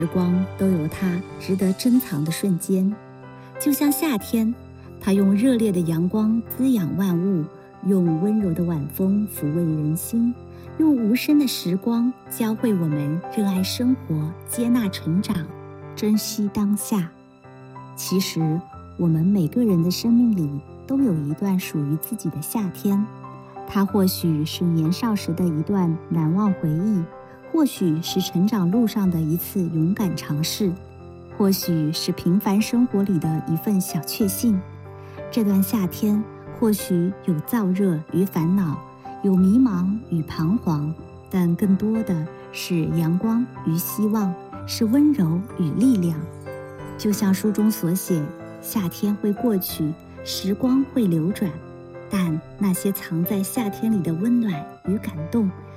时光都有它值得珍藏的瞬间。就像夏天，它用热烈的阳光滋养万物，用温柔的晚风抚慰人心，用无声的时光教会我们热爱生活，接纳成长，珍惜当下。其实我们每个人的生命里都有一段属于自己的夏天，它或许是年少时的一段难忘回忆，或许是成长路上的一次勇敢尝试，或许是平凡生活里的一份小确幸。这段夏天或许有燥热与烦恼，有迷茫与彷徨，但更多的是阳光与希望，是温柔与力量。就像书中所写，夏天会过去，时光会流转，但那些藏在夏天里的温暖与感动，